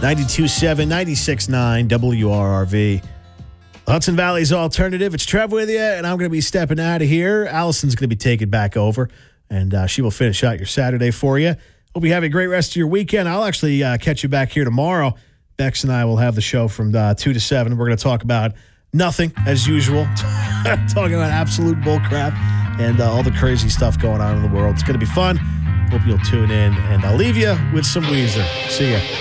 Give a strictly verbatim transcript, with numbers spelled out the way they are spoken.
ninety-two point seven, ninety-six point nine W R R V. Hudson Valley's Alternative. It's Trev with you, and I'm going to be stepping out of here. Allison's going to be taking back over, and uh, she will finish out your Saturday for you. Hope you have a great rest of your weekend. I'll actually uh, catch you back here tomorrow. Bex and I will have the show from uh, two to seven. We're going to talk about nothing, as usual. Talking about absolute bullcrap and uh, all the crazy stuff going on in the world. It's going to be fun. Hope you'll tune in, and I'll leave you with some Weezer. See ya.